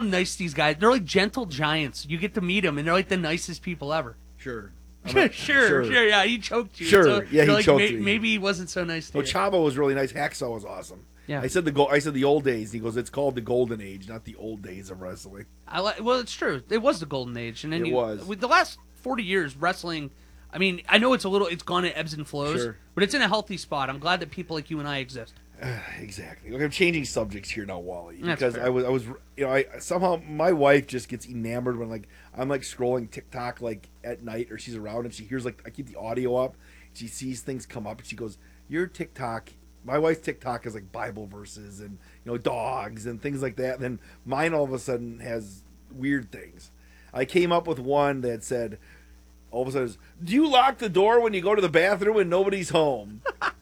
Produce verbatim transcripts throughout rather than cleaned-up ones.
nice these guys. They're like gentle giants. You get to meet them, and they're like the nicest people ever. Sure. Sure, sure, sure, yeah, he choked you. Sure, so yeah, he like, choked may, me. Maybe he wasn't so nice to Oh, you. Chavo was really nice. Hacksaw was awesome. Yeah. I said the go- I said the old days. He goes, it's called the golden age, not the old days of wrestling. I like. Well, it's true. It was the golden age, and then It you, was. with the last forty years wrestling. I mean, I know it's a little, it's gone in ebbs and flows, Sure. but it's in a healthy spot. I'm glad that people like you and I exist. Exactly. Look, I'm changing subjects here now, Wally, That's because fair. I was, I was, you know, I somehow my wife just gets enamored when like I'm like scrolling TikTok like at night or she's around and she hears like I keep the audio up, she sees things come up and she goes, "Your TikTok." My wife's TikTok is like Bible verses and you know dogs and things like that. And then mine all of a sudden has weird things. I came up with one that said, all of a sudden, do you lock the door when you go to the bathroom when nobody's home?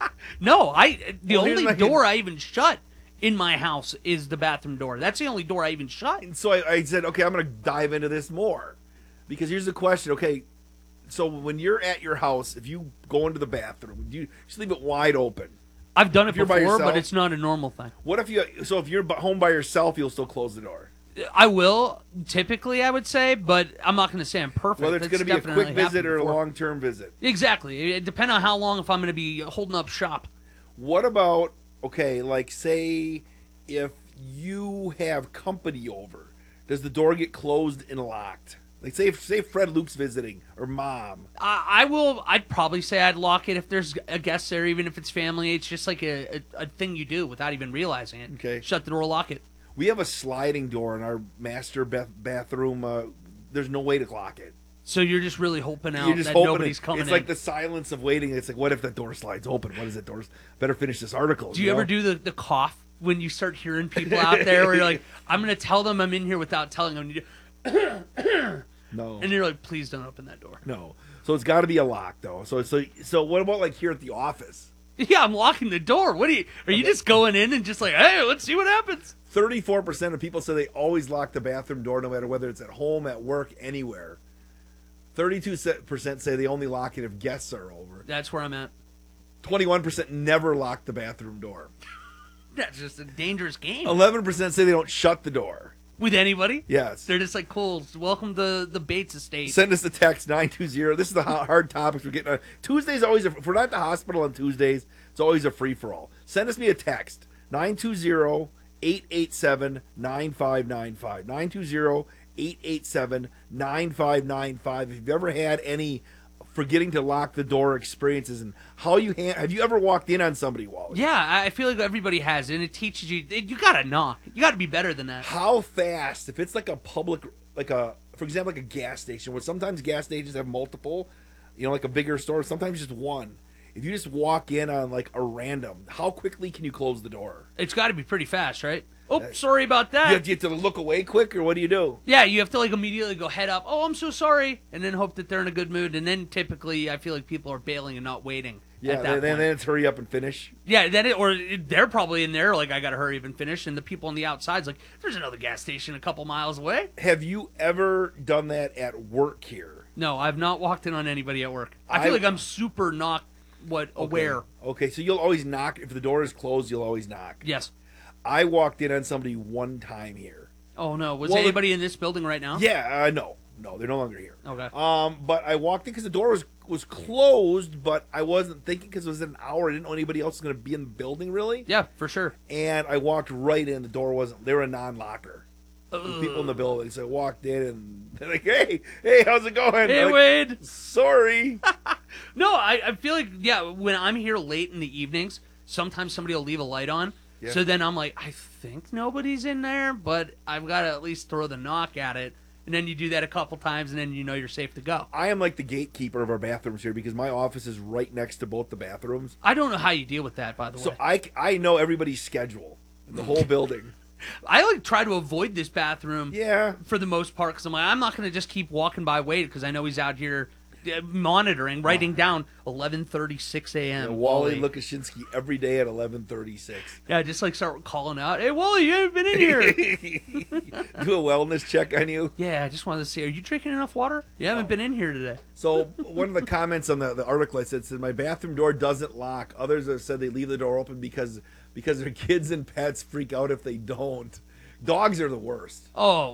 No, I. The Well, here's only my- door I even shut in my house is the bathroom door. That's the only door I even shut. And so I, I said, okay, I'm going to dive into this more. Because here's the question. Okay, so when you're at your house, if you go into the bathroom, do you just leave it wide open? I've done it If you're by before, but yourself? it's not a normal thing. What if you, so if you're b- home by yourself, you'll still close the door? I will, typically, I would say, but I'm not going to say I'm perfect. Whether it's That's going to be a definitely quick visit happened or a before. long-term visit. Exactly. It depends on how long, if I'm going to be holding up shop. What about, okay, like say if you have company over, does the door get closed and locked? Like say if, say Fred Luke's visiting or mom. I, I will, I'd probably say I'd lock it if there's a guest there, even if it's family. It's just like a, a, a thing you do without even realizing it. Okay. Shut the door, lock it. We have a sliding door in our master bath- bathroom. Uh, there's no way to lock it. So you're just really hoping out You're just that hoping nobody's it, coming It's in. like the silence of waiting. It's like, what if that door slides open? What is that door? Better finish this article. Do you ever know? do the, the cough when you start hearing people out there where you're like, I'm going to tell them I'm in here without telling them. You do, No. and you're like, please don't open that door. No. So it's got to be a lock, though. So so so what about like here at the office? Yeah, I'm locking the door. What are you? Are you just going in and just like, hey, let's see what happens? thirty-four percent of people say they always lock the bathroom door, no matter whether it's at home, at work, anywhere. thirty-two percent say they only lock it if guests are over. That's where I'm at. twenty-one percent never lock the bathroom door. That's just a dangerous game eleven percent say they don't shut the door. with anybody. Yes. They're just like, cool. Welcome to the Bates estate. Send us a text, nine two zero. This is the ho- hard topics we're getting on. Tuesday's always, a, if we're not at the hospital on Tuesdays, it's always a free-for-all. Send us me a text, nine two zero, eight eight seven, nine five nine five. nine two zero, eight eight seven, nine five nine five. If you've ever had any forgetting to lock the door experiences and how you ha- have you ever walked in on somebody, Wally? Yeah, I I feel like everybody has it, and it teaches you. You gotta knock. You gotta be better than that. How fast, if it's like a public, like a, for example, like a gas station, where sometimes gas stations have multiple, you know, like a bigger store, sometimes just one. If you just walk in on like a random, how quickly can you close the door? It's got to be pretty fast, right? Oh, sorry about that. You have, do you have to look away quick, or what do you do? Yeah, you have to like immediately go head up. Oh, I'm so sorry, and then hope that they're in a good mood. And then typically, I feel like people are bailing and not waiting. Yeah, at that then, then, point. then it's hurry up and finish. Yeah, that it, or it- they're probably in there like I got to hurry up and finish, and the people on the outside's like, there's another gas station a couple miles away. Have you ever done that at work here? No, I've not walked in on anybody at work. I feel I- like I'm super not what aware. Okay, so you'll always knock if the door is closed. You'll always knock. Yes. I walked in on somebody one time here. Oh no, was Well, anybody in this building right now? Yeah, uh, no, no, they're no longer here. Okay. Um, but I walked in because the door was was closed, but I wasn't thinking because it was an hour. I didn't know anybody else was going to be in the building really. Yeah, for sure. And I walked right in. The door wasn't. They were a non-locker. The people in the Ugh. building. So I walked in and they're like, "Hey, hey, how's it going?" Hey, I'm like, Wade. Sorry. No, I, I feel like, yeah, when I'm here late in the evenings, sometimes somebody will leave a light on. Yeah. So then I'm like, I think nobody's in there, but I've got to at least throw the knock at it. And then you do that a couple times, and then you know you're safe to go. I am like the gatekeeper of our bathrooms here because my office is right next to both the bathrooms. I don't know how you deal with that, by the So way. I, I know everybody's schedule in the whole building. I like try to avoid this bathroom Yeah. for the most part because I'm like, I'm not going to just keep walking by Wade because I know he's out here uh, monitoring, writing down eleven thirty-six a.m. And Wally Lukashinsky every day at eleven thirty-six. Yeah, just like start calling out, hey, Wally, you haven't been in here. Do a wellness check on you. Yeah, I just wanted to see, are you drinking enough water? You haven't been in here today. So one of the comments on the, the article I said said my bathroom door doesn't lock. Others have said they leave the door open because because their kids and pets freak out if they don't. Dogs are the worst. Oh,